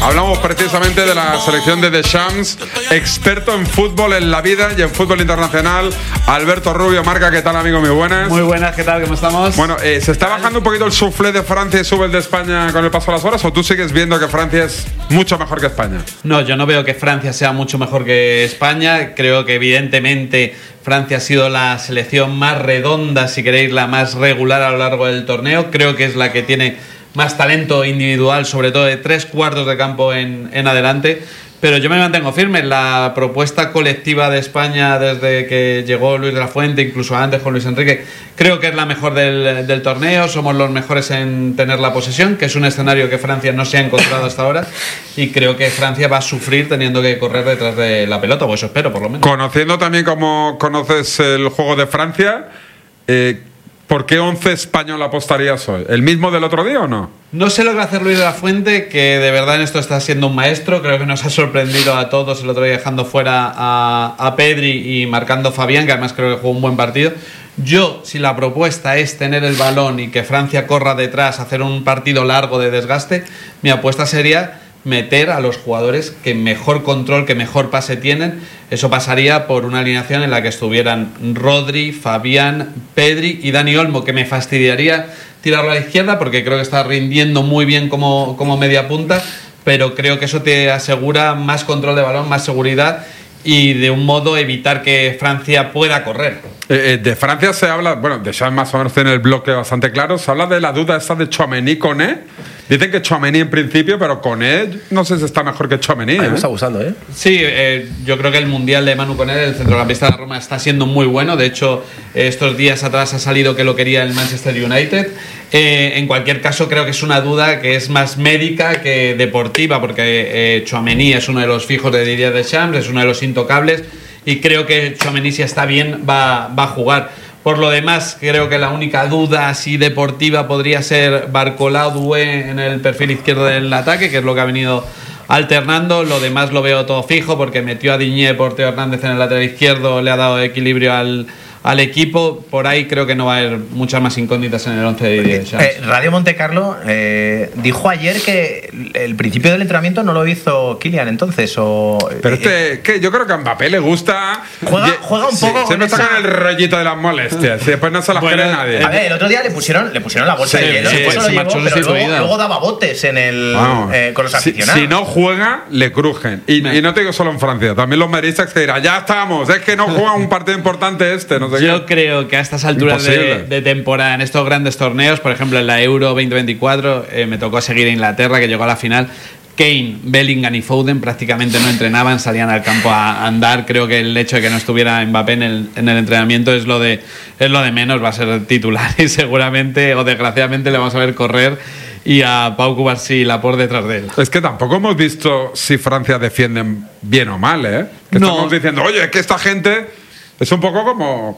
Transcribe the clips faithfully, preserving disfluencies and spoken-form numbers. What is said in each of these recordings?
Hablamos precisamente de la selección de Deschamps, experto en fútbol en la vida y en fútbol internacional. Alberto Rubio, Marca, ¿qué tal, amigo? Muy buenas. Muy buenas, ¿qué tal? ¿Cómo estamos? Bueno, eh, ¿se está bajando un poquito el suflé de Francia y sube el de España con el paso de las horas? ¿O tú sigues viendo que Francia es mucho mejor que España? No, yo no veo que Francia sea mucho mejor que España. Creo que evidentemente Francia ha sido la selección más redonda, si queréis, la más regular a lo largo del torneo. Creo que es la que tiene más talento individual, sobre todo de tres cuartos de campo en, en adelante. Pero yo me mantengo firme. La propuesta colectiva de España desde que llegó Luis de la Fuente, incluso antes con Luis Enrique, creo que es la mejor del, del torneo. Somos los mejores en tener la posesión, que es un escenario que Francia no se ha encontrado hasta ahora, y creo que Francia va a sufrir teniendo que correr detrás de la pelota, o eso espero, por lo menos. Conociendo también cómo conoces el juego de Francia, eh, ¿por qué once español apostarías hoy? ¿El mismo del otro día o no? No sé lo que va a hacer Luis de la Fuente, que de verdad en esto está siendo un maestro. Creo que nos ha sorprendido a todos el otro día dejando fuera a, a Pedri y marcando a Fabián, que además creo que jugó un buen partido. Yo, si la propuesta es tener el balón y que Francia corra detrás, hacer un partido largo de desgaste, mi apuesta sería meter a los jugadores que mejor control, que mejor pase tienen. Eso pasaría por una alineación en la que estuvieran Rodri, Fabián, Pedri y Dani Olmo, que me fastidiaría tirarlo a la izquierda porque creo que está rindiendo muy bien como, como media punta, pero creo que eso te asegura más control de balón, más seguridad y de un modo evitar que Francia pueda correr. Eh, de Francia se habla, bueno, de Champs más o menos tiene el bloque bastante claro, se habla de la duda esta de Tchouaméni-Koné. Dicen que Tchouaméni en principio, pero Koné no sé si está mejor que Tchouaméni. A mí ¿eh? me está gustando, ¿eh? Sí, eh, yo creo que el Mundial de Manu Koné, el centrocampista de la Roma, está siendo muy bueno. De hecho, eh, estos días atrás ha salido que lo quería el Manchester United. Eh, en cualquier caso, creo que es una duda que es más médica que deportiva, porque eh, Tchouaméni es uno de los fijos de Didier Deschamps, es uno de los intocables, y creo que Tchouaméni, si está bien, va, va a jugar. Por lo demás, creo que la única duda así deportiva podría ser Barcola o Doué en el perfil izquierdo del ataque, que es lo que ha venido alternando. Lo demás lo veo todo fijo porque metió a Diñé por Teo Hernández en el lateral izquierdo, le ha dado equilibrio al, al equipo. Por ahí creo que no va a haber muchas más incógnitas en el once de Didier Deschamps. Eh, Radio Monte Carlo eh, dijo ayer que el principio del entrenamiento no lo hizo Kylian, entonces o Pero eh, este, que yo creo que a Mbappé le gusta. Juega, juega un sí, poco siempre con sacan esa... el rollito de las molestias y después no se las Bueno, cree nadie. A ver, el otro día le pusieron, le pusieron la bolsa Sí, de hielo, sí, después se se lo llevó, marchó pero luego, sustituido. luego daba botes en el, Vamos, eh, con los si, aficionados. si no juega, le crujen. Y, y no te digo solo en Francia, también los meristas que dirán, ya estamos, es que no juega un partido importante este, no sé Yo qué. creo que a estas alturas de, de temporada, en estos grandes torneos, por ejemplo en la Euro veinte veinticuatro, eh, me tocó seguir a Inglaterra, que llegó a la final. Kane, Bellingham y Foden prácticamente no entrenaban, salían al campo a andar. Creo que el hecho de que no estuviera Mbappé en el, en el entrenamiento es lo de es lo de menos. Va a ser titular y seguramente o desgraciadamente le vamos a ver correr y a Pau Cubarsí la por detrás de él. Es que tampoco hemos visto si Francia defiende bien o mal, ¿eh? Que No. estamos diciendo, oye, es que esta gente es un poco como...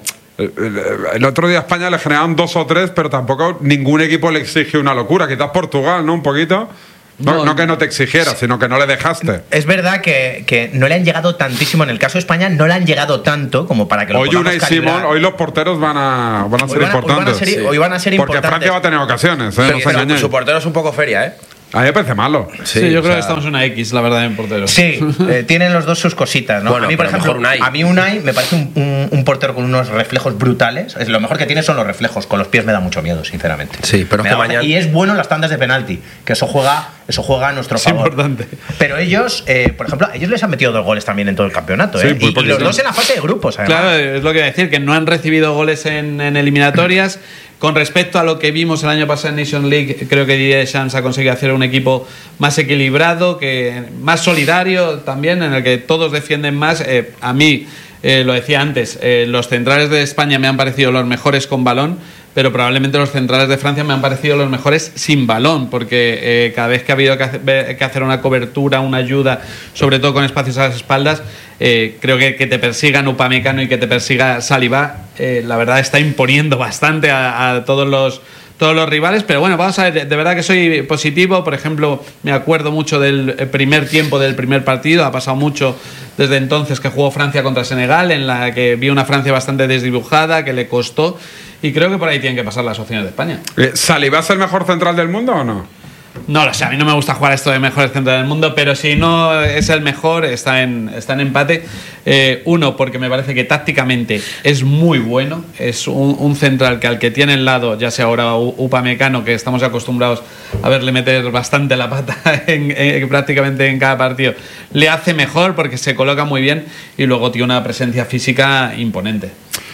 El otro día a España le generaron dos o tres, pero tampoco ningún equipo le exige una locura. Quizás Portugal, ¿no? Un poquito. No, No, no que no te exigiera, sino que no le dejaste. Es verdad que, que no le han llegado tantísimo. En el caso de España, no le han llegado tanto como para que lo Hoy podamos Unai calibrar. Simón, hoy los porteros van a, van a Hoy ser van a- hoy van a importantes. ser- Sí. hoy van a ser Porque importantes. Francia va a tener ocasiones, ¿eh? Pero, No se pero engañéis. su portero es un poco feria, ¿eh? A mí me parece malo. Sí, yo o creo sea, que estamos en una X, la verdad, en portero. Sí, eh, tienen los dos sus cositas, ¿no? Bueno, a mí, por pero ejemplo, mejor Unai. a mí Unai me parece un, un- un portero con unos reflejos brutales. Es, lo mejor que tiene son los reflejos. Con los pies me da mucho miedo, sinceramente. Sí, pero Me es que da- mañana- Y es bueno en las tandas de penalti, que eso juega, eso juega a nuestro Es favor. importante. Pero ellos, eh, por ejemplo, a ellos les han metido dos goles también en todo el campeonato, Sí, ¿eh? muy y, y poquito. los dos en la fase de grupos, además. Claro, es lo que iba a decir, que no han recibido goles en, en eliminatorias. Con respecto a lo que vimos el año pasado en Nation League, creo que Didier Deschamps ha conseguido hacer un equipo más equilibrado, que más solidario también, en el que todos defienden más. Eh, a mí, eh, lo decía antes, eh, los centrales de España me han parecido los mejores con balón, pero probablemente los centrales de Francia me han parecido los mejores sin balón, porque eh, cada vez que ha habido que hacer, que hacer una cobertura, una ayuda, sobre todo con espacios a las espaldas, eh, creo que que te persigan Upamecano y que te persiga Saliba, eh, la verdad está imponiendo bastante a, a todos los todos los rivales, pero bueno, vamos a ver, de, de verdad que soy positivo. Por ejemplo, me acuerdo mucho del primer tiempo del primer partido, ha pasado mucho desde entonces que jugó Francia contra Senegal, en la que vi una Francia bastante desdibujada, que le costó, y creo que por ahí tienen que pasar las opciones de España. Eh, ¿Saliba es el mejor central del mundo o no? No lo sé, a mí no me gusta jugar esto de mejores centros del mundo, pero si no es el mejor, está en, está en empate. Eh, uno, porque me parece que tácticamente es muy bueno, es un, un central que al que tiene el lado, ya sea ahora Upamecano, que estamos acostumbrados a verle meter bastante la pata en, en, prácticamente en cada partido, le hace mejor porque se coloca muy bien y luego tiene una presencia física imponente.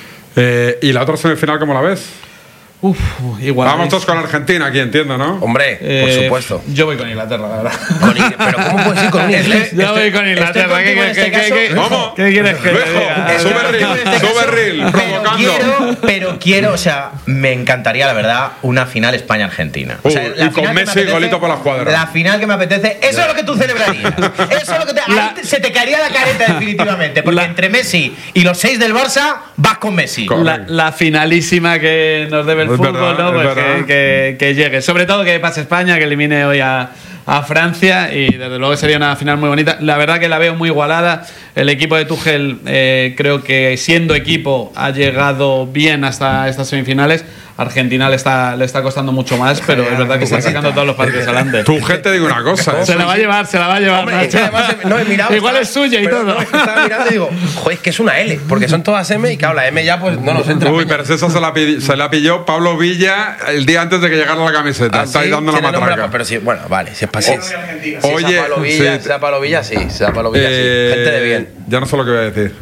Eh, ¿Y la otra semifinal cómo la ves? Uf, igual. Vamos todos con Argentina, aquí entiendo, ¿no? Hombre, Eh, por supuesto. Yo voy con Inglaterra, la verdad. Con I- pero ¿cómo puedes ir con un inglés? Yo voy con Inglaterra. ¿Qué, contigo en qué, este qué, caso. qué, ¿Cómo? ¿Qué quieres que te Luego, diga? sube reel, En este sube caso, reel, pero provocando. quiero, pero quiero, o sea, me encantaría, la verdad, una final España-Argentina. O sea, Uh, la y con final que me Messi, apetece- golito por la escuadra. La final que me apetece, eso es lo que tú celebrarías. Eso es lo que te, ahí La- te- se te caería la careta definitivamente, porque La- entre Messi y los seis del Barça vas con Messi. Co- La, la finalísima que nos debe el Es fútbol, verdad, ¿no? es Pues verdad. que, que, que llegue. Sobre todo que pase España, que elimine hoy a, a Francia y desde luego sería una final muy bonita. La verdad que la veo muy igualada. El equipo de Tuchel eh, creo que siendo equipo ha llegado bien hasta estas semifinales. Argentina le está, le está costando mucho más, pero es verdad que está sacando todos los partidos adelante. Tu gente, digo una cosa. ¿eh? Se la va a llevar, se la va a llevar. Hombre, Nacho. además, no he mirado, Igual estaba- es suya y pero todo. no, es que estaba mirando y digo, joder, es que es una L, porque son todas M y claro, la M ya pues no nos entra. Uy, peña. pero si esa se la, pidi- se la pilló Pablo Villa el día antes de que llegara la camiseta. Ah, Está ahí sí, dando la tiene nombre, matraca. pero sí, bueno, vale, si es para Oh, si Oye, sea Pablo Villa, sí. sea Pablo Villa, sí, sea Pablo Villa, Eh, sí. Gente de bien. Ya no sé lo que voy a decir.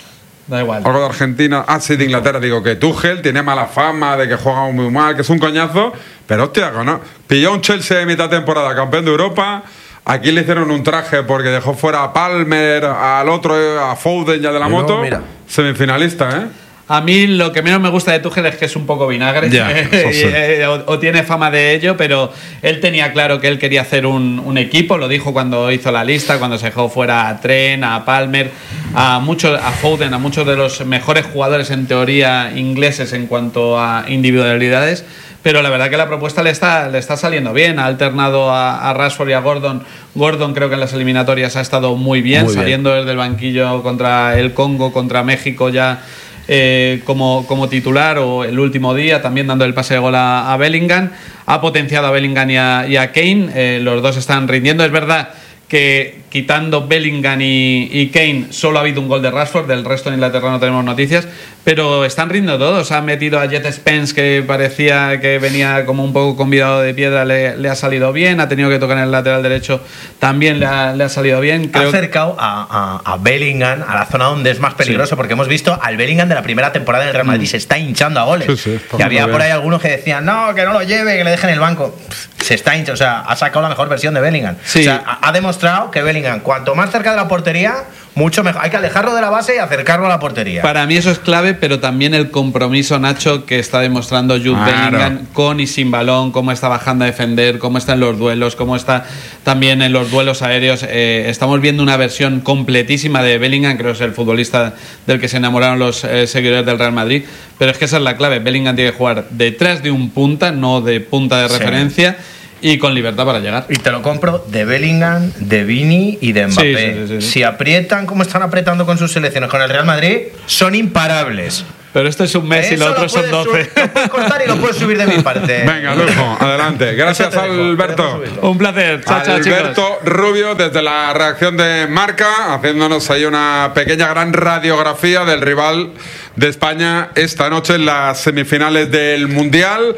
Da igual. Algo de Argentina. Ah, sí, de Inglaterra. Digo que Tuchel tiene mala fama, de que juega muy mal, que es un coñazo. Pero hostia, ¿no? Pilló un Chelsea de mitad temporada, campeón de Europa. Aquí le hicieron un traje porque dejó fuera a Palmer, al otro, a Foden ya de la Y luego, moto. mira. Semifinalista, ¿eh? A mí lo que menos me gusta de Tuchel es que es un poco vinagre. Ya, eso sí. Eh, o, o tiene fama de ello, pero él tenía claro que él quería hacer un, un equipo. Lo dijo cuando hizo la lista, cuando se dejó fuera a Trent, a Palmer, a muchos, a Foden, a muchos de los mejores jugadores en teoría ingleses en cuanto a individualidades. Pero la verdad que la propuesta le está, le está saliendo bien. Ha alternado a, a Rashford y a Gordon. Gordon creo que en las eliminatorias ha estado muy bien, Muy bien. saliendo desde el banquillo contra el Congo, contra México ya. Eh, como, como titular o el último día también dando el pase de gol a, a Bellingham, ha potenciado a Bellingham y a, y a Kane, eh, los dos están rindiendo. Es verdad que quitando Bellingham y, y Kane solo ha habido un gol de Rashford, del resto en Inglaterra no tenemos noticias, pero están rindiendo todos. Han metido a Jet Spence, que parecía que venía como un poco convidado de piedra, le, le ha salido bien, ha tenido que tocar en el lateral derecho, también le ha, le ha salido bien. Ha Creo acercado a, a, a Bellingham a la zona donde es más peligroso, porque hemos visto al Bellingham de la primera temporada del Real Madrid se está hinchando a goles. Sí, sí, está y había muy por bien. ahí algunos que decían, no, que no lo lleve, que le dejen el banco. Se está hinchando, o sea, ha sacado la mejor versión de Bellingham. Sí. O sea, ha, ha demostrado que Bellingham, cuanto más cerca de la portería, mucho mejor. Hay que alejarlo de la base y acercarlo a la portería. Para mí eso es clave, pero también el compromiso, Nacho, que está demostrando Jude Claro. Bellingham con y sin balón, cómo está bajando a defender, cómo está en los duelos, cómo está también en los duelos aéreos. Eh, estamos viendo una versión completísima de Bellingham, creo que es el futbolista del que se enamoraron los eh, seguidores del Real Madrid, pero es que esa es la clave. Bellingham tiene que jugar detrás de un punta, no de punta de Sí. referencia, y con libertad para llegar. Y te lo compro de Bellingham, de Vini y de Mbappé. Sí, sí, sí, sí. Si aprietan como están apretando con sus selecciones con el Real Madrid, son imparables. Pero esto es un mes y Eso lo otro son puedes doce. su- Lo puedes cortar y lo puedes subir de mi parte. Venga, lujo, adelante. Gracias, Eso te dejo, Alberto. te dejo subirlo. Un placer. Chao, chao, chicos. Alberto Rubio, desde la reacción de Marca, haciéndonos ahí una pequeña gran radiografía del rival de España esta noche en las semifinales del Mundial.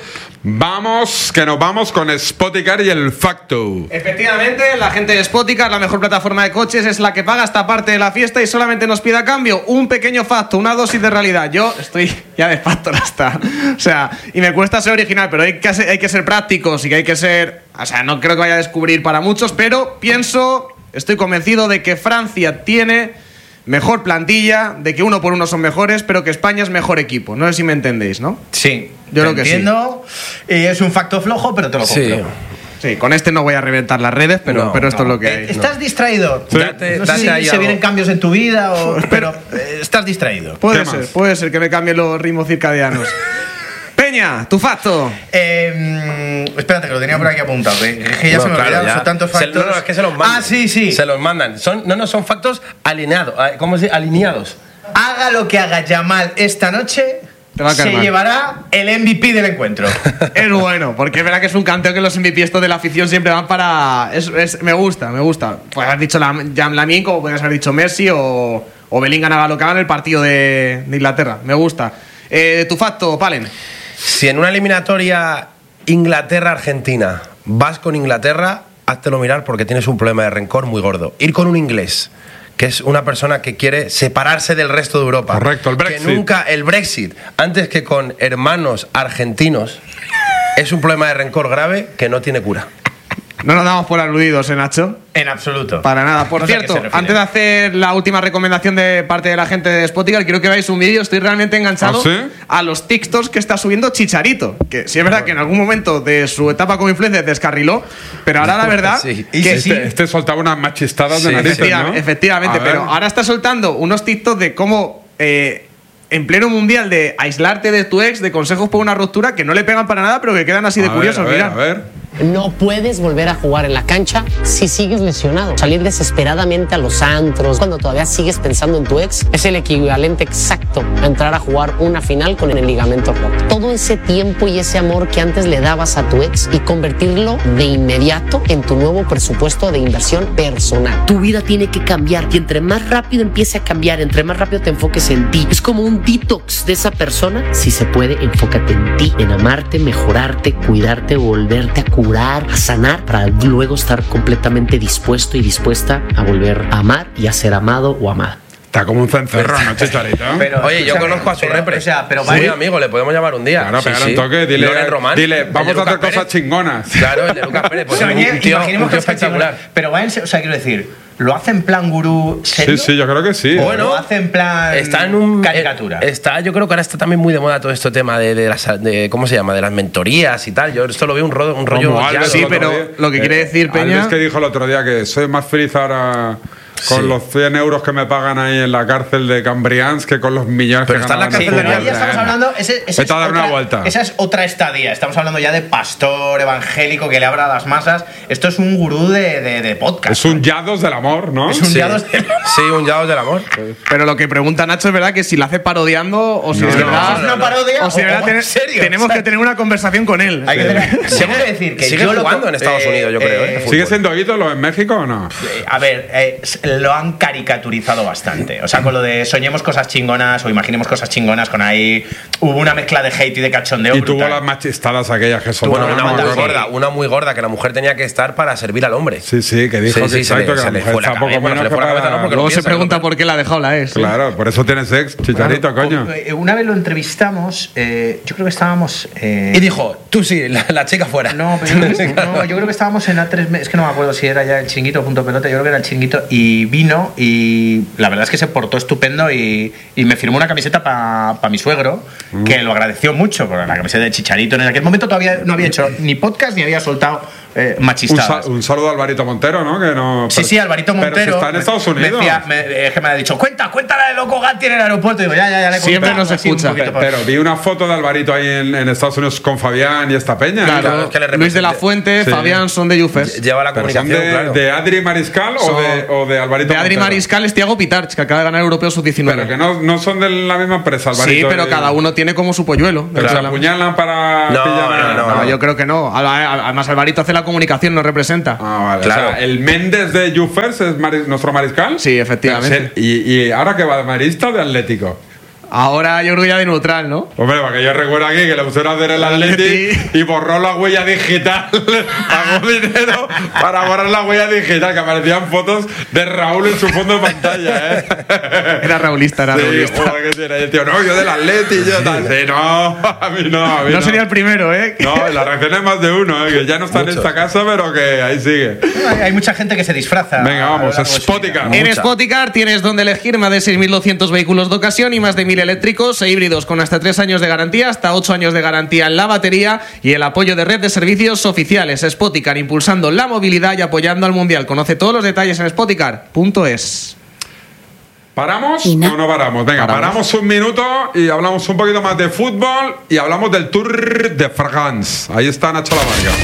Vamos, que nos vamos con Spoticar y el Facto. Efectivamente, la gente de Spoticar, la mejor plataforma de coches, es la que paga esta parte de la fiesta y solamente nos pide a cambio un pequeño facto, una dosis de realidad. Yo estoy ya de facto hasta. O sea, y me cuesta ser original, pero hay que ser, hay que ser prácticos y que hay que ser. O sea, no creo que vaya a descubrir para muchos, pero pienso, estoy convencido de que Francia tiene mejor plantilla, de que uno por uno son mejores, pero que España es mejor equipo. No sé si me entendéis, ¿no? Sí, Yo te creo que sí. entiendo. Y es un facto flojo, pero te lo compro. Sí. Sí, con este no voy a reventar las redes, pero, No, pero esto No, es lo que eh, hay. ¿Estás distraído? Sí. Date- No sé date si ahí se algo. vienen cambios en tu vida, o, pero eh, estás distraído. Puede ¿Qué ser, más? puede ser que me cambien los ritmos circadianos. Peña, tu facto. Eh, mm, espérate, que lo tenía por aquí apuntado. Que, que ya No, se me claro, olvidaron, ya. son tantos Se- factores. no, no, es que se los mandan. Ah, sí, sí. Se los mandan. Son, no, no, son factos alineados. ah, ¿Cómo se dice? Alineados. Haga lo que haga Yamal esta noche, Te va a caer se mal. llevará el M V P del encuentro. Es bueno, porque es verdad que es un canteo que los M V P estos de la afición siempre van para... Es, es- me gusta, me gusta. Pues has dicho la, Jan Lamine, como podrías haber dicho Messi o, o Bellingham haga lo que haga en el partido de, de Inglaterra. Me gusta. Eh, tu facto, Palen. Si en una eliminatoria Inglaterra-Argentina vas con Inglaterra, háztelo mirar porque tienes un problema de rencor muy gordo. Ir con un inglés, que es una persona que quiere separarse del resto de Europa. Correcto, el Brexit. Que nunca, el Brexit, antes que con hermanos argentinos, es un problema de rencor grave que no tiene cura. No nos damos por aludidos, ¿eh, Nacho? En absoluto. Para nada. Por No sé a qué cierto, se refiere. antes de hacer la última recomendación de parte de la gente de Spotify, quiero que veáis un vídeo. Estoy realmente enganchado ¿Ah, sí? a los TikToks que está subiendo Chicharito. Que sí es verdad que en algún momento de su etapa como influencer descarriló, pero ahora la verdad Sí. que Este, sí. este soltaba unas machistadas de Sí, narices, Efectivamente, ¿no? efectivamente, A ver. pero ahora está soltando unos TikToks de cómo eh, en pleno mundial de aislarte de tu ex, de consejos por una ruptura que no le pegan para nada, pero que quedan así de A ver, curiosos. a ver, Mirad. a ver. No puedes volver a jugar en la cancha si sigues lesionado. Salir desesperadamente a los antros cuando todavía sigues pensando en tu ex es el equivalente exacto a entrar a jugar una final con el ligamento roto. Todo ese tiempo y ese amor que antes le dabas a tu ex y convertirlo de inmediato en tu nuevo presupuesto de inversión personal. Tu vida tiene que cambiar y entre más rápido empiece a cambiar, entre más rápido te enfoques en ti. Es como un detox de esa persona. Si se puede, enfócate en ti, en amarte, mejorarte, cuidarte, volverte a curar, a sanar, para luego estar completamente dispuesto y dispuesta a volver a amar y a ser amado o amada. Está como un cencerro, ¿no, Chicharito? Pero, Oye, yo escúchame, conozco a su pero, repre. o sea, pero Muy va- amigo, le podemos llamar un día. Claro, Sí, pegar sí. un toque, dile, Loren Román. dile, El de vamos a Lucas hacer Pérez. cosas chingonas. Claro, el de Lucas Pérez. Pues Oye, un tío, imaginemos un tío que está espectacular. chingón. Pero va en se- o sea, quiero decir, ¿lo hace en plan gurú serio? Sí, sí, yo creo que sí. O Bueno, lo hace en plan Está en un caricatura. eh, Está, yo creo que ahora está también muy de moda todo este tema de, de las de, ¿cómo se llama? De las mentorías y tal. Yo esto lo veo un, ro- un rollo. Como ya Alves lo- Sí, el otro pero día. lo que quiere decir, Peña- Alves que dijo el otro día que soy más feliz ahora con Sí. los cien euros que me pagan ahí en la cárcel de Cambrians que con los millones Pero que está en la ganaban Sí, cárcel de pero fútbol. ahí ya estamos hablando. Ese, ese Vete a dar otra, una vuelta. Esa es otra estadía. Estamos hablando ya de pastor evangélico que le abra a las masas. Esto es un gurú de, de, de podcast. Es un Yados del amor, ¿no? Es un Sí. Yados del- Sí, un Yados del amor. Pero lo que pregunta Nacho es verdad que si la hace parodiando o si No, es no, verdad. ¿Es una parodia o si o- de verdad o tener- en serio? tenemos O sea, que tener una conversación con él. Hay que Sí. tener- Tengo que decir que Sigue yo lo jugando co- en Estados eh, Unidos, yo creo, ¿eh? eh, Fútbol. ¿Sigue siendo ídolo en México o no? Eh, A ver, eh, s- lo han caricaturizado bastante. O sea, con lo de soñemos cosas chingonas o imaginemos cosas chingonas, con ahí hubo una mezcla de hate y de cachondeo. Y tuvo brutal. las machistadas aquellas que son Bueno, Tuvo una una muy maldad, gorda, una muy gorda, que la mujer tenía que estar para servir al hombre. Sí, sí, que dijo Sí, que sí, se le- exacto, que se la le mujer fue la está poco cabeza, bueno, menos se le que fue la cabeza, para- no, porque Luego lo se piensa, pregunta ¿no? por qué la ha dejado la ex. Claro, por eso tienes ex, Chicharito, coño. Eh, Una vez lo entrevistamos, eh, yo creo que estábamos. eh, Y dijo, tú sí, la, la chica fuera. No, pero yo, no, yo creo que estábamos en A tres meses, es que no me acuerdo si era ya el Chiringuito o Punto Pelota, yo creo que era el Chiringuito, y vino y la verdad es que se portó estupendo y, y me firmó una camiseta para mi suegro, que lo agradeció mucho, porque la camiseta de Chicharito en aquel momento todavía no había hecho ni podcast ni había soltado eh, Un, machistadas. sa- un saludo a Alvarito Montero, ¿no? Que no Sí, pero- sí, Alvarito Montero. Pero si está en me- Estados me Unidos. decía- me- es que me ha dicho, cuenta, cuenta la de Loco Gatti en el aeropuerto. Y digo, ya, ya, ya le he Siempre contado, nos así un escucha. poquito Pe- por- pero vi una foto de Alvarito ahí en, en Estados Unidos con Fabián y esta peña. Claro, Claro, es que le Luis de la representa- Fuente, Sí. Fabián son de Jufes. Lleva la Pero son comunicación, de, claro. de Adri Mariscal o Son- de, o de Alvarito De Adri Montero? Mariscal es Thiago Pitarch, que acaba de ganar el Europeo sub diecinueve. Pero que no, no son de la misma empresa, Alvarito. Sí, pero y- cada uno tiene como su polluelo. Pero se Cada- apuñalan para No, pillar a- no, No, yo creo que no. Además, Alvarito hace la comunicación, no representa. Ah, vale. Claro. O sea, el Méndez de Jufers es mari- nuestro mariscal. Sí, efectivamente. Y, y ahora que va de marista o de Atlético. Ahora yo creo que ya de neutral, ¿no? Hombre, porque yo recuerdo aquí que le pusieron a hacer el Atleti Atleti. y borró la huella digital. Pagó dinero para borrar la huella digital, que aparecían fotos de Raúl en su fondo de pantalla, ¿eh? Era raulista, era Sí, raulista. joder, que sí, era. Y el tío, no, yo del Atleti, yo tal. Sí, no, a mí no, a mí no. No sería el primero, ¿eh? No, la reacción es más de uno, ¿eh? Que ya no está en Mucho. esta casa, pero que ahí sigue. Hay, hay mucha gente que se disfraza. Venga, a lo vamos, largo de su Spotica. vida. En Mucha. Spoticar tienes donde elegir más de seis mil doscientos vehículos de ocasión y más de mil eléctricos e híbridos con hasta tres años de garantía, hasta ocho años de garantía en la batería y el apoyo de red de servicios oficiales. Spoticar, impulsando la movilidad y apoyando al Mundial. Conoce todos los detalles en spoticar punto es. ¿Paramos Y na- o no paramos? Venga, Paramos. paramos. un minuto y hablamos un poquito más de fútbol y hablamos del Tour de France. Ahí está Nacho Lamarca.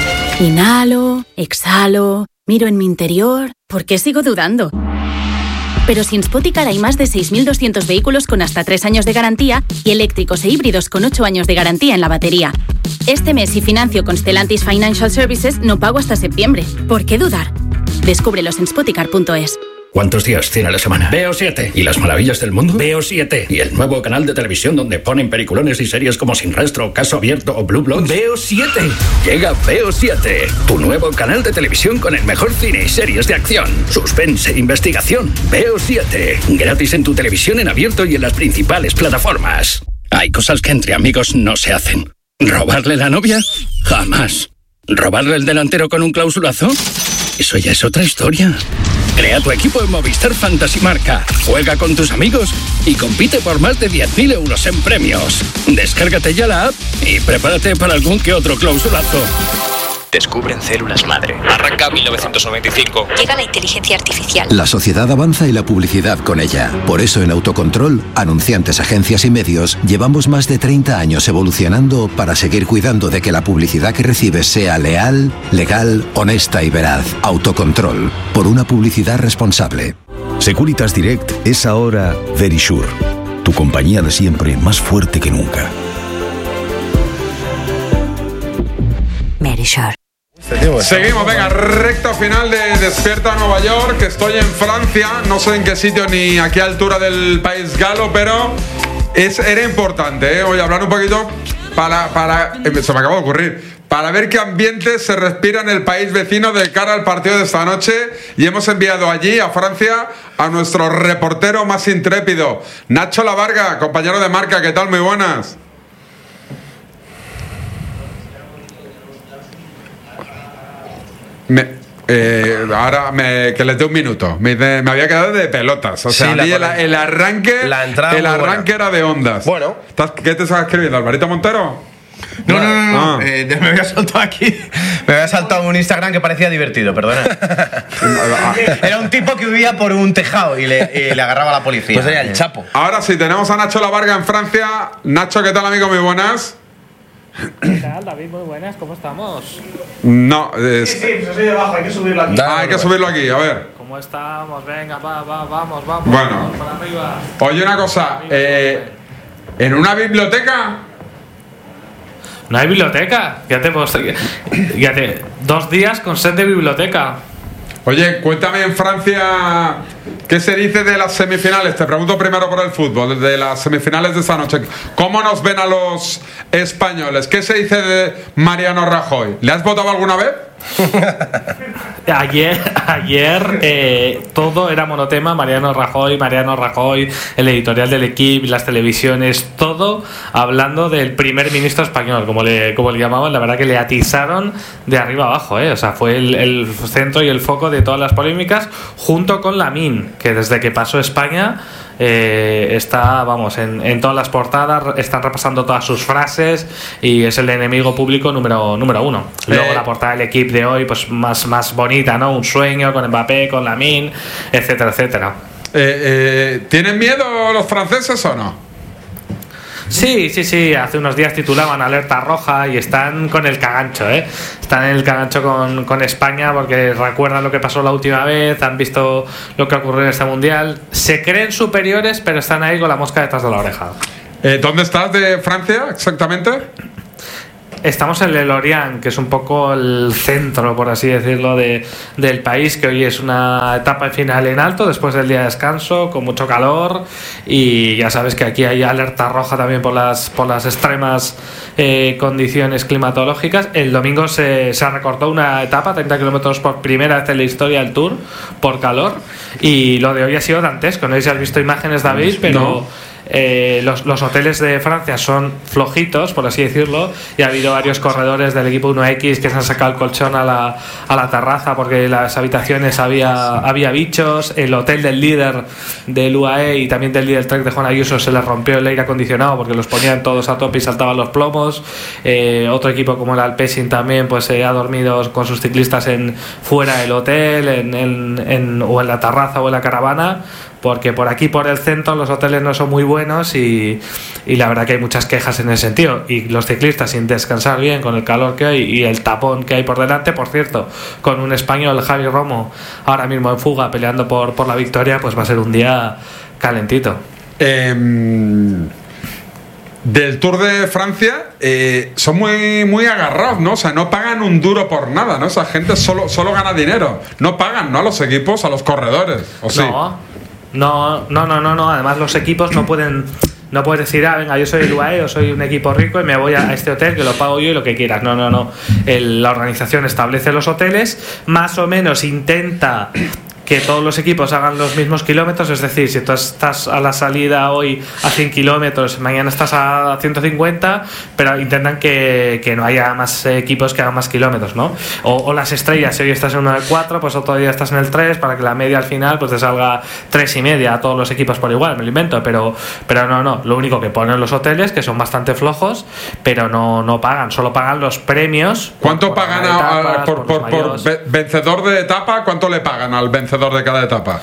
Inhalo, exhalo, miro en mi interior. ¿Por qué sigo dudando? Pero sin Spoticar hay más de seis mil doscientos vehículos con hasta tres años de garantía y eléctricos e híbridos con ocho años de garantía en la batería. Este mes, si financio con Stellantis Financial Services, no pago hasta septiembre. ¿Por qué dudar? Descúbrelos en spoticar punto es. ¿Cuántos días tiene la semana? Veo siete. ¿Y las maravillas del mundo? Veo siete. ¿Y el nuevo canal de televisión donde ponen peliculones y series como Sin Rastro, Caso Abierto o Blue Bloods? Veo siete. Llega Veo siete, tu nuevo canal de televisión con el mejor cine y series de acción, suspense e investigación. Veo siete. Gratis en tu televisión en abierto y en las principales plataformas. Hay cosas que entre amigos no se hacen. ¿Robarle la novia? Jamás. ¿Robarle el delantero con un clausulazo? Eso ya es otra historia. Crea tu equipo en Movistar Fantasy Marca, juega con tus amigos y compite por más de diez mil euros en premios. Descárgate ya la app y prepárate para algún que otro clausulazo. Descubren células madre. Arranca mil novecientos noventa y cinco. Llega la inteligencia artificial. La sociedad avanza y la publicidad con ella. Por eso en Autocontrol, anunciantes, agencias y medios, llevamos más de treinta años evolucionando para seguir cuidando de que la publicidad que recibes sea leal, legal, honesta y veraz. Autocontrol. Por una publicidad responsable. Securitas Direct es ahora Verisure. Tu compañía de siempre, más fuerte que nunca. Verisure. Seguimos, venga, recta final de Despierta Nueva York. Estoy en Francia, no sé en qué sitio ni a qué altura del país galo, pero es, era importante, ¿eh? Voy a hablar un poquito para, para. Se me acaba de ocurrir. Para ver qué ambiente se respira en el país vecino de cara al partido de esta noche. Y hemos enviado allí, a Francia, a nuestro reportero más intrépido, Nacho Lavarga, compañero de Marca. ¿Qué tal? Muy buenas. Me, eh, ahora me, que les dé un minuto. Me, me había quedado de pelotas. O sea, sí, a mí el, el arranque, la entrada el arranque era de ondas. Bueno. ¿Qué te estás escribiendo, Alvarito Montero? No, no, no, no. Ah. Eh, me había saltado aquí. Me había saltado un Instagram que parecía divertido, perdona. Era un tipo que vivía por un tejado y le, y le agarraba a la policía. Pues era el Chapo. Ahora sí, tenemos a Nacho Lavarga en Francia. Nacho, ¿qué tal, amigo? Muy buenas. ¿Qué tal, David? Muy buenas, ¿cómo estamos? No, es... Sí, sí, pues soy debajo, hay que subirlo aquí. Ah, hay que subirlo aquí, a ver. ¿Cómo estamos? Venga, va, va, vamos, vamos. Bueno. Vamos para arriba. Oye, una cosa. Eh, ¿En una biblioteca? No hay biblioteca. Ya te puedo... Ya te... Dos días con sed de biblioteca. Oye, cuéntame en Francia qué se dice de las semifinales. Te pregunto primero por el fútbol, de las semifinales de esta noche. ¿Cómo nos ven a los españoles? ¿Qué se dice de Mariano Rajoy? ¿Le has votado alguna vez? Ayer, ayer eh, todo era monotema. Mariano Rajoy, Mariano Rajoy, el editorial del Equipo, las televisiones, todo hablando del primer ministro español, como le, como le llamaban. La verdad que le atizaron de arriba abajo, ¿eh? O sea, fue el, el centro y el foco de todas las polémicas, junto con Lamine, que desde que pasó España eh, está, vamos, en, en todas las portadas, están repasando todas sus frases y es el enemigo público número, número uno. Luego Eh. la portada del Equipo de hoy, pues más, más bonita, ¿no? Un sueño con Mbappé, con Lamine, etcétera, etcétera. Eh, eh, ¿Tienen miedo los franceses o no? Sí, sí, sí, hace unos días titulaban Alerta Roja y están con el cagancho, ¿eh? Están en el cagancho con, con España porque recuerdan lo que pasó la última vez, han visto lo que ocurrió en este mundial, se creen superiores pero están ahí con la mosca detrás de la oreja. Eh, ¿Dónde estás de Francia exactamente? Estamos en el Lorient, que es un poco el centro, por así decirlo, de, del país, que hoy es una etapa final en alto, después del día de descanso, con mucho calor, y ya sabes que aquí hay alerta roja también por las, por las extremas eh, condiciones climatológicas. El domingo se, se recortó una etapa, treinta kilómetros por primera vez en la historia del Tour, por calor, y lo de hoy ha sido dantesco. No sé si has visto imágenes, David, pero... No. Eh, los, los hoteles de Francia son flojitos, por así decirlo, y ha habido varios corredores del equipo uno equis que se han sacado el colchón a la, a la terraza porque en las habitaciones había, había bichos. El hotel del líder del U A E y también del líder Trek de Juan Ayuso se les rompió el aire acondicionado porque los ponían todos a tope y saltaban los plomos. Eh, otro equipo como el Alpecin también pues eh, ha dormido con sus ciclistas en fuera del hotel en, en, en, o en la terraza o en la caravana, porque por aquí por el centro los hoteles no son muy buenos buenos y, y la verdad que hay muchas quejas en ese sentido. Y los ciclistas sin descansar bien con el calor que hay y el tapón que hay por delante, por cierto, con un español, Javi Romo, ahora mismo en fuga peleando por, por la victoria, pues va a ser un día calentito. Eh, del Tour de Francia eh, son muy, muy agarrados, ¿no? O sea, no pagan un duro por nada, ¿no? Esa gente solo, solo gana dinero. No pagan, ¿no? A los equipos, a los corredores. ¿O sí? No, no, no, no, no, no. Además los equipos no pueden... No puedes decir, ah, venga, yo soy el U A E o soy un equipo rico y me voy a este hotel que lo pago yo y lo que quieras. No, no, no. El, la organización establece los hoteles, más o menos intenta que todos los equipos hagan los mismos kilómetros, es decir, si tú estás a la salida hoy a cien kilómetros, mañana estás a ciento cincuenta, pero intentan que, que no haya más equipos que hagan más kilómetros, ¿no? O, o las estrellas, si hoy estás en uno de cuatro, pues otro día estás en el tres, para que la media al final pues te salga tres y media a todos los equipos por igual, me lo invento, pero, pero no, no, lo único que ponen los hoteles, que son bastante flojos, pero no, no pagan, solo pagan los premios. ¿Cuánto por, pagan por, a, etapas, por, por, por, por vencedor de etapa? ¿Cuánto le pagan al vencedor de cada etapa?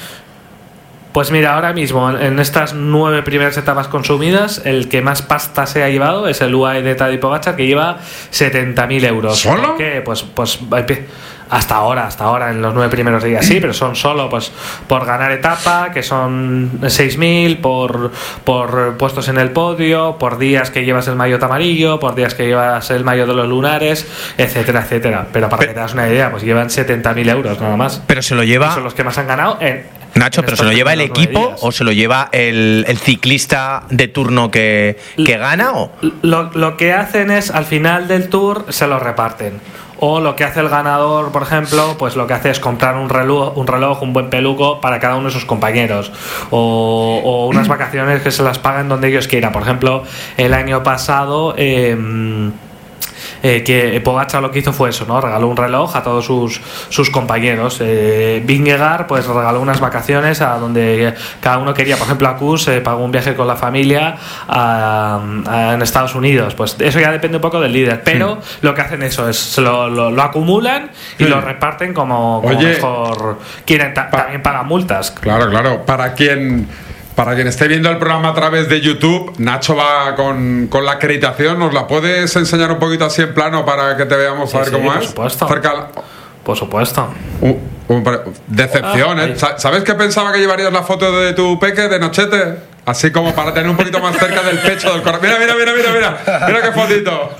Pues mira, ahora mismo en estas nueve primeras etapas consumidas, el que más pasta se ha llevado es el U A E de Tadej Pogačar, que lleva setenta mil euros. ¿Solo? ¿Por qué? Pues, pues hasta ahora, hasta ahora en los nueve primeros días sí, pero son solo pues por ganar etapa, que son seis mil, por, por puestos en el podio, por días que llevas el maillot amarillo, por días que llevas el maillot de los lunares, etcétera, etcétera. Pero para que te das una idea, pues llevan setenta mil euros nada más. Pero se lo lleva... Son los que más han ganado en... Nacho, ¿pero se lo lleva el equipo o se lo lleva el, el ciclista de turno que, que gana? ¿O? Lo, lo que hacen es, al final del tour, se lo reparten. O lo que hace el ganador, por ejemplo, pues lo que hace es comprar un reloj, un reloj, un buen peluco para cada uno de sus compañeros. O, o unas vacaciones que se las pagan donde ellos quieran. Por ejemplo, el año pasado... Eh, Eh, que Pogačar lo que hizo fue eso, ¿no? Regaló un reloj a todos sus, sus compañeros. eh, Vingegaard pues regaló unas vacaciones a donde cada uno quería. Por ejemplo, Acus eh, pagó un viaje con la familia a, a, en Estados Unidos. Pues eso ya depende un poco del líder, pero mm. lo que hacen eso es lo, lo, lo acumulan y mm. lo reparten como, como Oye, mejor quieren. Ta, pa, también pagan multas. Claro, claro. Para quien Para quien esté viendo el programa a través de YouTube, Nacho va con, con la acreditación. ¿Nos la puedes enseñar un poquito así en plano para que te veamos sí, a ver sí, cómo por es? Supuesto. Cerca... Por supuesto. Uh, un, decepción, ¿eh? ¿Sabes que pensaba que llevarías la foto de tu peque de Nochete? Así como para tener un poquito más cerca del pecho del corazón. Mira, mira, mira, mira, mira. Mira qué fotito.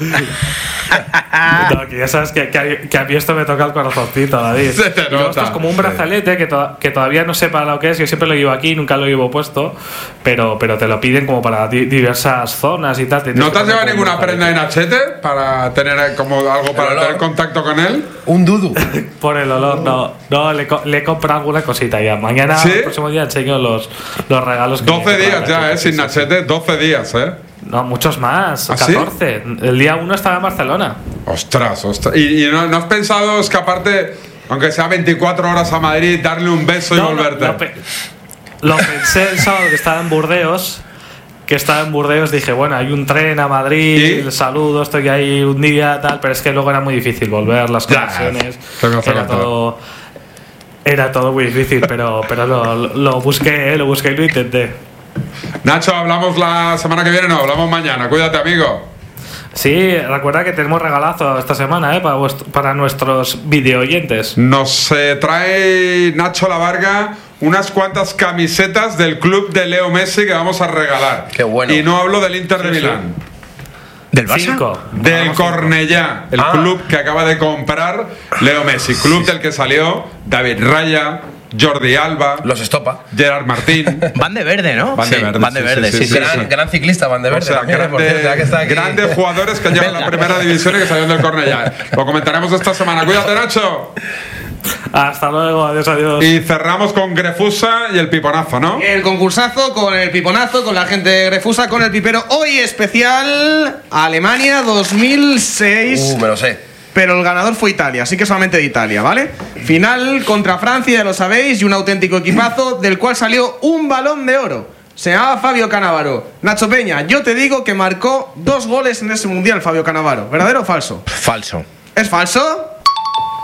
No, que ya sabes que, que, que a mí esto me toca el corazoncito, David. Se te nota. Esto es como un brazalete que, to, que todavía no sé para lo que es. Yo siempre lo llevo aquí, nunca lo llevo puesto. Pero, pero te lo piden como para di, diversas zonas y tal. Te ¿No te has llevado ninguna prenda de Nachete para tener como algo para tener contacto con él? Un dudu. Por el olor, no. No, le, le he comprado alguna cosita ya. Mañana, ¿sí? El próximo día enseño los, los regalos que doce días ya, ¿eh? Sin Nachete, doce días, ¿eh? No, muchos más, ¿Ah, catorce. ¿Sí? El día uno estaba en Barcelona. Ostras, ostras. ¿Y, y no, no has pensado escaparte, aunque sea veinticuatro horas a Madrid, darle un beso no, y volverte? No, lo, pe lo pensé el sábado que estaba en Burdeos. Que estaba en Burdeos, dije, bueno, hay un tren a Madrid, el saludo, estoy ahí un día, tal, pero es que luego era muy difícil volver, las conexiones. Era todo, era todo muy difícil, pero, pero lo, lo busqué, lo busqué y lo intenté. Nacho, ¿hablamos la semana que viene? No, hablamos mañana. Cuídate, amigo. Sí, recuerda que tenemos regalazo esta semana, ¿eh? Para, para nuestros video oyentes. Nos eh, trae Nacho La Varga unas cuantas camisetas del club de Leo Messi que vamos a regalar. Qué bueno. Y no hablo del Inter de sí, Milán. Sí. ¿Del Barça? Cinco. Del Cornellá, el ah. club que acaba de comprar Leo Messi. Club del que salió David Raya, Jordi Alba, los Estopa, Gerard Martín. Van de verde, ¿no? Van de sí, verde. Van de verde, sí. sí, sí, sí, gran, sí. gran ciclista, Van de verde. O sea, también, grande, cierto, ya que está aquí. Grandes jugadores que llevan la primera división y que salieron del Cornellá. Lo comentaremos esta semana. Cuídate, Nacho. Hasta luego, adiós, adiós. Y cerramos con Grefusa y el piponazo, ¿no? El concursazo con el piponazo, con la gente de Grefusa, con el pipero. Hoy especial Alemania dos mil seis. Uh, me lo sé. Pero el ganador fue Italia, así que solamente de Italia, ¿vale? Final contra Francia, ya lo sabéis, y un auténtico equipazo del cual salió un balón de oro. Se llamaba Fabio Cannavaro. Nacho Peña, yo te digo que marcó dos goles en ese mundial Fabio Cannavaro. ¿Verdadero o falso? Falso. ¿Es falso?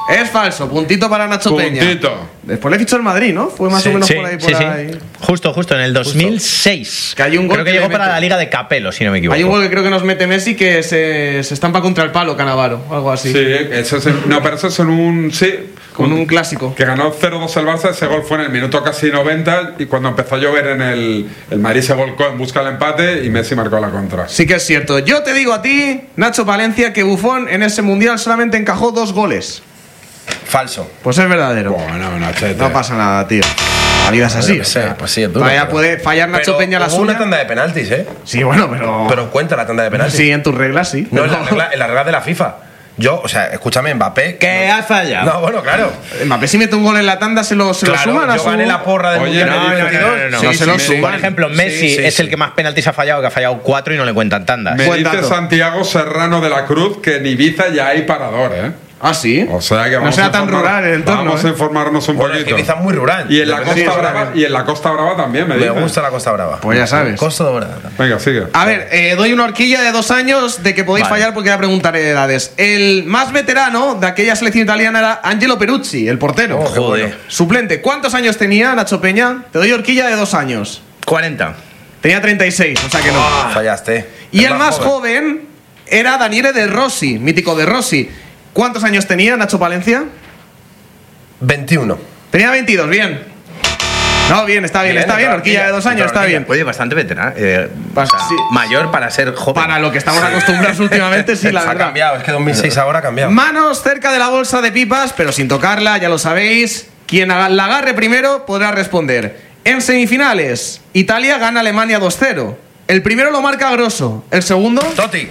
Es falso, puntito para Nacho Peña. Puntito. Después le fichó el Madrid, ¿no? Fue más Sí, o menos sí, por ahí, por sí, sí. ahí. Justo, justo, en el dos mil seis. Que hay un gol creo que, que llegó le para mete. la Liga de Capello, si no me equivoco. Hay un gol que creo que nos mete Messi que se, se estampa contra el palo, Cannavaro, algo así. Sí, eso es en- no, pero eso es en un. Sí. Con un clásico. Que ganó cero dos el Barça, ese gol fue en el minuto casi noventa y cuando empezó a llover en el, el Madrid se volcó en busca del empate y Messi marcó la contra. Sí que es cierto. Yo te digo a ti, Nacho Palencia, que Buffon en ese mundial solamente encajó dos goles. Falso. Pues es verdadero. Bueno, Nachete. No pasa nada, tío. La vida es así. Yo qué sé, pues sí, es duro, Todavía pero- puede fallar Nacho Pero Peña la hubo una suya. tanda de penaltis, ¿eh? Sí, bueno, pero. Pero cuenta la tanda de penaltis. Sí, en tus reglas, sí. No, en Pero- la regla, en la regla de la FIFA. Yo, o sea, escúchame, Mbappé. Que has fallado. No, bueno, claro. Mbappé si mete un gol en la tanda, se lo, se Claro, lo suman a yo su. gané la porra del Oye, Mundial no, del no, no, veintidós. no, no, no. Sí, Sí, se lo sí, suman. Por ejemplo, Messi Sí, sí, es sí. el que más penaltis ha fallado, que ha fallado cuatro y no le cuentan tandas. Me Buen dice dato. Santiago Serrano de la Cruz que en Ibiza ya hay parador, ¿eh? Ah, sí. O sea que No vamos sea a tan informar- rural el entorno, Vamos ¿eh? a informarnos un Bueno, es que poquito. Ibiza es muy rural. Y en la Depende- Costa sí, Brava, también. y en la Costa Brava también, me Me dice. gusta la Costa Brava. Pues ya sabes. Costa Brava. Venga, sigue. A ver, eh, doy una horquilla de dos años de que podéis Vale. fallar porque ya preguntaré edades. El más veterano de aquella selección italiana era Angelo Peruzzi, el portero. Oh, qué bueno. Suplente. ¿Cuántos años tenía Nacho Peña? Te doy horquilla de dos años. cuarenta. Tenía treinta y seis, o sea que no. Fallaste. Y el más joven era Daniele De Rossi, mítico De Rossi. ¿Cuántos años tenía Nacho Palencia? veintiuno. Tenía veintidós, bien. No, bien, está bien, Bien, está bien. otra Horquilla de dos horquilla, años, otra está bien. Oye, bastante veterano. eh, Pa- o sea, sí. Mayor para ser joven. Para lo que estamos acostumbrados últimamente, sí, la ha verdad. cambiado, es que dos mil seis ahora ha cambiado. Manos cerca de la bolsa de pipas, pero sin tocarla, ya lo sabéis. Quien la la agarre primero podrá responder. En semifinales, Italia gana a Alemania dos cero. El primero lo marca Grosso. El segundo. Totti.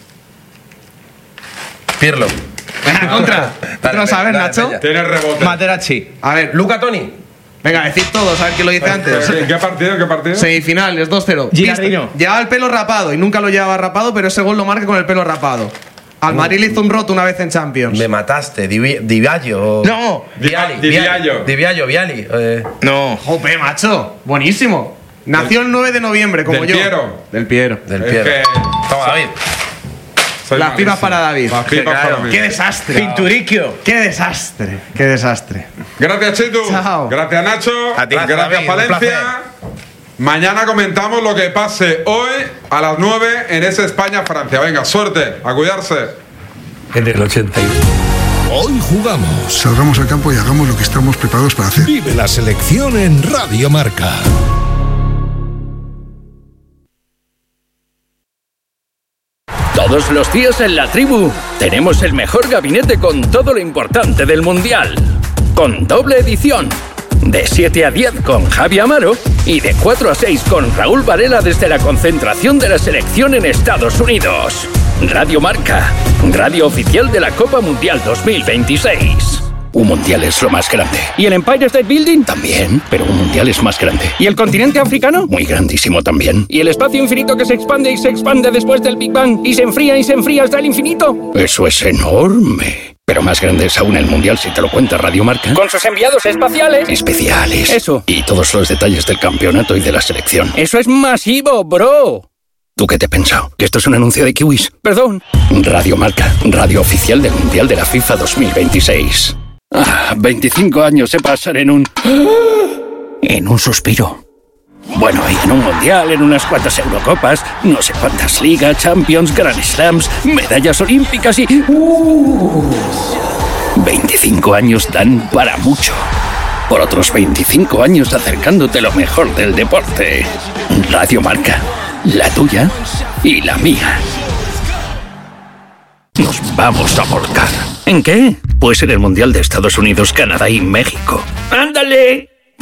Pirlo. Venga, contra. ¿Tú te lo sabes, dale, Nacho? Peña. Tiene rebote. Materazzi. A ver, Luca Toni. venga, decid todos, a ver quién lo dice antes. ¿En qué partido? ¿En qué partido? Semifinales, dos cero. Gilardino. Llevaba el pelo rapado y nunca lo llevaba rapado, pero ese gol lo marca con el pelo rapado. Al Madrid le hizo un roto una vez en Champions. Me mataste. Di Di Biagio. No. Viali. Di Biagio. Di Biagio, Viali. Eh, No. Jope, macho. Buenísimo. Nació el nueve de noviembre, como Del yo. Piero. Del Piero. del Es Piero. que- Toma, David. Soy Las malísimo. pipas para David. Las pipas Claro. para mí. Qué desastre. Pinturicchio. Qué desastre. Qué desastre. Gracias, Chitu. Chao. Gracias, Nacho. A ti. Gracias, David, un Valencia. placer. Mañana comentamos lo que pase hoy a las nueve en ese España-Francia. Venga, suerte. A cuidarse. En el ochenta y uno. Hoy jugamos. Salgamos al campo y hagamos lo que estamos preparados para hacer. Vive la selección en Radio Marca. Todos los días en La Tribu tenemos el mejor gabinete con todo lo importante del Mundial. Con doble edición. De siete a diez con Javi Amaro y de cuatro a seis con Raúl Varela desde la concentración de la selección en Estados Unidos. Radio Marca, radio oficial de la Copa Mundial dos mil veintiséis. Un mundial es lo más grande. ¿Y el Empire State Building? También, pero un mundial es más grande. ¿Y el continente africano? Muy grandísimo también. ¿Y el espacio infinito que se expande y se expande después del Big Bang y se enfría y se enfría hasta el infinito? Eso es enorme. Pero más grande es aún el mundial si te lo cuenta Radio Marca. Con sus enviados espaciales. Especiales. Eso. Y todos los detalles del campeonato y de la selección. Eso es masivo, bro. ¿Tú qué te has pensado? ¿Que esto es un anuncio de kiwis? Perdón. Radio Marca, radio oficial del Mundial de la FIFA dos mil veintiséis. Ah, veinticinco años se pasan en un... En un suspiro. Bueno, y en un Mundial, en unas cuantas Eurocopas, no sé cuántas ligas, Champions, Grand Slams, medallas olímpicas y... Uh, veinticinco años dan para mucho. Por otros veinticinco años acercándote lo mejor del deporte. Radio Marca, la tuya y la mía. Nos vamos a volcar. ¿En qué? Pues en el Mundial de Estados Unidos, Canadá y México. ¡Ándale!